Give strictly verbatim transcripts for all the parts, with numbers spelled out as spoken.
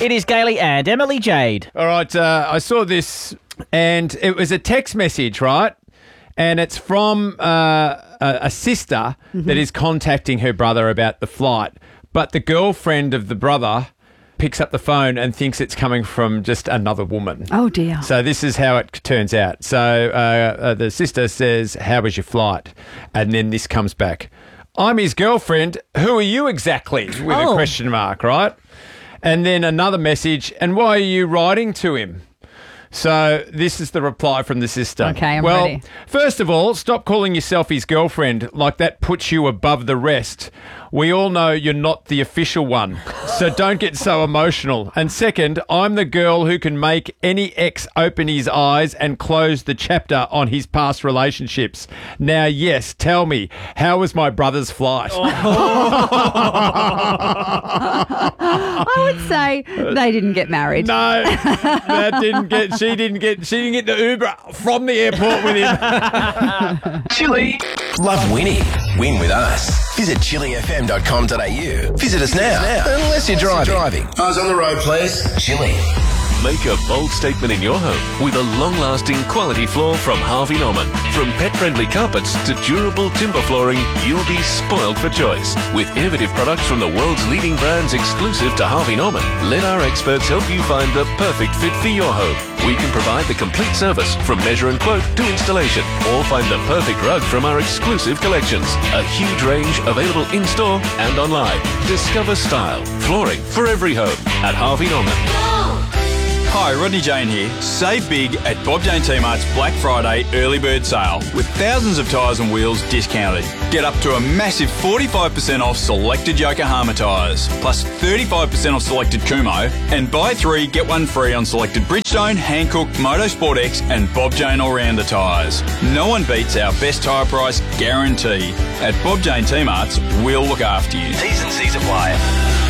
It is Gailey and Emily Jade. All right, uh, I saw this and it was a text message, right? And it's from uh, a, a sister mm-hmm. that is contacting her brother about the flight. But the girlfriend of the brother picks up the phone and thinks it's coming from just another woman. Oh, dear. So this is how it turns out. So uh, uh, the sister says, "How was your flight?" And then this comes back. "I'm his girlfriend. Who are you exactly?" With oh. a question mark, right? And then another message. "And why are you writing to him?" So this is the reply from the sister. Okay, I'm well, ready. First of all, stop calling yourself his girlfriend. Like that puts you above the rest. We all know you're not the official one, so don't get so emotional. And second, I'm the girl who can make any ex open his eyes and close the chapter on his past relationships. Now, yes, tell me, how was my brother's flight? I would say they didn't get married. No, that didn't get. She didn't get. She didn't get the Uber from the airport with him. Chili. Love winning. Win with us. Visit chili f m dot com dot a u. Visit us now, unless you're driving. Eyes on the road, please. Chili. Make a bold statement in your home with a long-lasting quality floor from Harvey Norman. From pet-friendly carpets to durable timber flooring, you'll be spoiled for choice. With innovative products from the world's leading brands exclusive to Harvey Norman, let our experts help you find the perfect fit for your home. We can provide the complete service from measure and quote to installation, or find the perfect rug from our exclusive collections. A huge range available in-store and online. Discover style, flooring for every home at Harvey Norman. Hi, Rodney Jane here. Save big at Bob Jane T-Mart's Black Friday early bird sale with thousands of tyres and wheels discounted. Get up to a massive forty-five percent off selected Yokohama tyres, plus thirty-five percent off selected Kumho, and buy three, get one free on selected Bridgestone, Hankook, Motorsport X and Bob Jane All-Rounder tyres. No one beats our best tyre price guarantee. At Bob Jane T-Mart's, we'll look after you. T's and C's apply.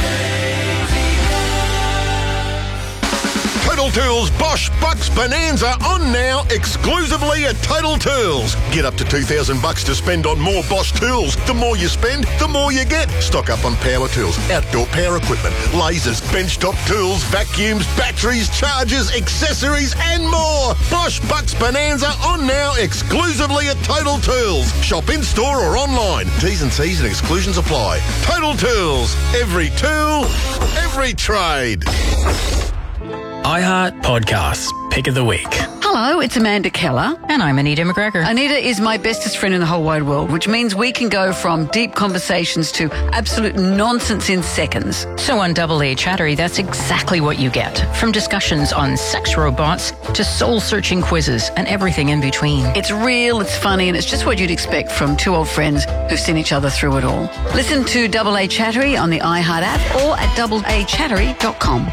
Total Tools Bosch Bucks Bonanza on now exclusively at Total Tools. Get up to two thousand bucks to spend on more Bosch tools. The more you spend, the more you get. Stock up on power tools, outdoor power equipment, lasers, benchtop tools, vacuums, batteries, chargers, accessories and more. Bosch Bucks Bonanza on now exclusively at Total Tools. Shop in store or online. T's and C's and exclusions apply. Total Tools. Every tool, every trade. iHeart Podcasts, Pick of the Week. Hello, it's Amanda Keller. And I'm Anita McGregor. Anita is my bestest friend in the whole wide world, which means we can go from deep conversations to absolute nonsense in seconds. So on Double A Chattery, that's exactly what you get. From discussions on sex robots to soul-searching quizzes and everything in between. It's real, it's funny, and it's just what you'd expect from two old friends who've seen each other through it all. Listen to Double A Chattery on the iHeart app or at double a chattery dot com.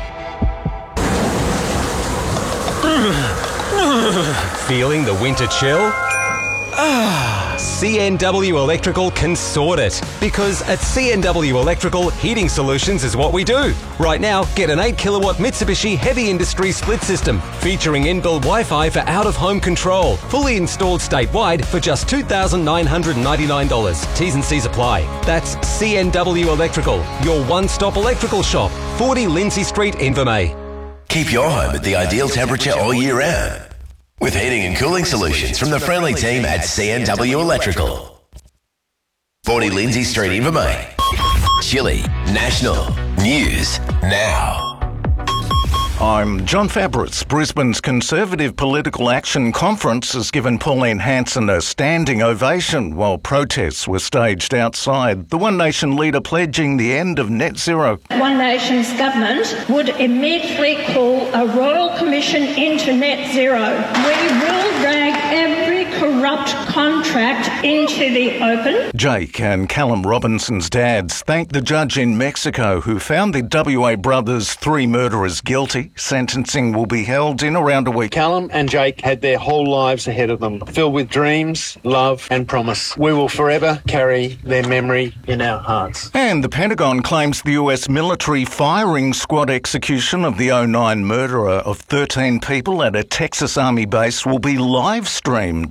Feeling the winter chill? Ah, C N W Electrical can sort it. Because at C N W Electrical, heating solutions is what we do. Right now, get an eight kilowatt Mitsubishi Heavy Industry split system featuring inbuilt Wi-Fi for out-of-home control. Fully installed statewide for just two thousand nine hundred ninety-nine dollars. T's and C's apply. That's C N W Electrical, your one-stop electrical shop. forty Lindsay Street, Invermay. Keep your home at the ideal temperature all year round with heating and cooling solutions from the friendly team at C N W Electrical. forty Lindsay Street, Invermay. Chili National News Now. I'm John Fabris. Brisbane's Conservative Political Action Conference has given Pauline Hanson a standing ovation while protests were staged outside. The One Nation leader pledging the end of net zero. One Nation's government would immediately call a royal commission into net zero. We will drag every corrupt contract into the open. Jake and Callum Robinson's dads thanked the judge in Mexico who found the W A brothers' three murderers guilty. Sentencing will be held in around a week. Callum and Jake had their whole lives ahead of them, filled with dreams, love and promise. We will forever carry their memory in our hearts. And the Pentagon claims the U S military firing squad execution of the oh nine murderer of thirteen people at a Texas Army base will be live streamed on December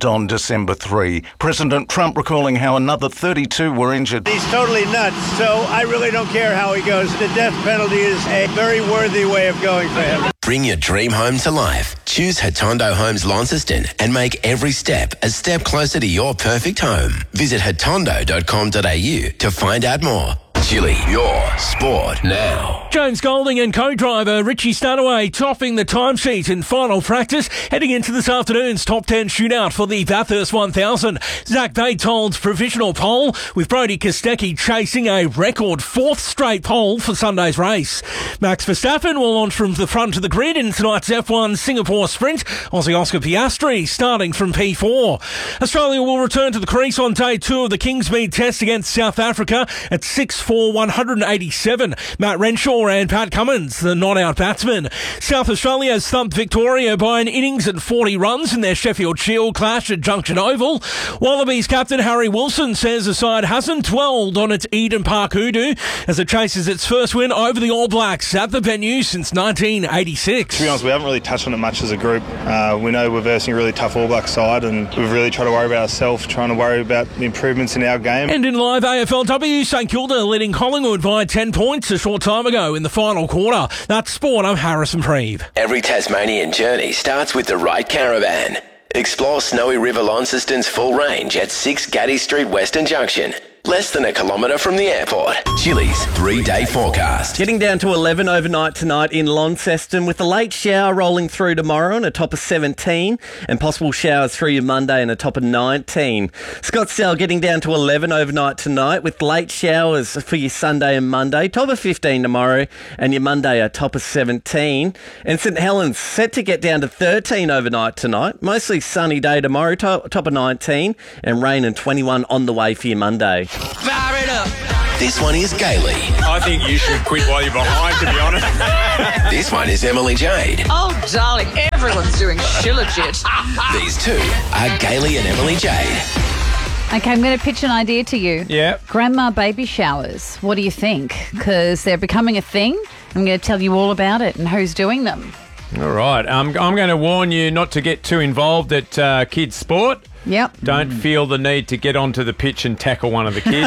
December third. President Trump recalling how another thirty-two were injured. He's totally nuts, so I really don't care how he goes. The death penalty is a very worthy way of going for him. Bring your dream home to life. Choose Hatondo Homes Launceston and make every step a step closer to your perfect home. Visit hatondo dot com dot a u to find out more. Chili, your sport now. James Golding and co-driver Richie Stanaway topping the timesheet in final practice, heading into this afternoon's top ten shootout for the Bathurst one thousand. Zach Bate holds provisional pole, with Brody Kostecki chasing a record fourth straight pole for Sunday's race. Max Verstappen will launch from the front of the grid in tonight's F one Singapore Sprint. Aussie Oscar Piastri starting from P four. Australia will return to the crease on day two of the Kingsmead Test against South Africa at six four one eighty-seven. Matt Renshaw and Pat Cummins, the not-out batsman. South Australia has thumped Victoria by an innings and forty runs in their Sheffield Shield clash at Junction Oval. Wallabies captain Harry Wilson says the side hasn't dwelled on its Eden Park hoodoo as it chases its first win over the All Blacks at the venue since nineteen eighty-six. To be honest, we haven't really touched on it much as a group. Uh, we know we're versing a really tough All Black side, and we've really tried to worry about ourselves, trying to worry about the improvements in our game. And in live A F L W, St Kilda leading Collingwood by ten points a short time ago in the final quarter. That's sport. I'm Harrison Preeve. Every Tasmanian journey starts with the right caravan. Explore Snowy River Launceston's full range at six Gaddy Street Western Junction. Less than a kilometre from the airport. Chili's three-day forecast. Getting down to eleven overnight tonight in Launceston, with a late shower rolling through tomorrow and a top of seventeen, and possible showers through your Monday and a top of nineteen. Scottsdale getting down to eleven overnight tonight, with late showers for your Sunday and Monday, top of fifteen tomorrow, and your Monday a top of seventeen. And St Helens set to get down to thirteen overnight tonight, mostly sunny day tomorrow, top, top of nineteen, and rain and twenty-one on the way for your Monday. Fire it up. This one is Gailey. I think you should quit while you're behind, to be honest. This one is Emily Jade. Oh, darling, everyone's doing shilajit. These two are Gailey and Emily Jade. Okay, I'm going to pitch an idea to you. Yeah. Grandma baby showers. What do you think? Because they're becoming a thing. I'm going to tell you all about it and who's doing them. All right. Um, I'm going to warn you not to get too involved at uh, kids' sport. Yep. Don't feel the need to get onto the pitch and tackle one of the kids.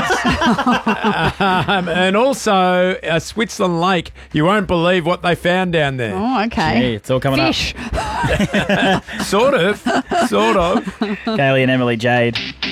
um, and also, uh, Switzerland Lake, you won't believe what they found down there. Oh, okay. Gee, it's all coming Fish. up. Sort of. Sort of. Gailey and Emily Jade.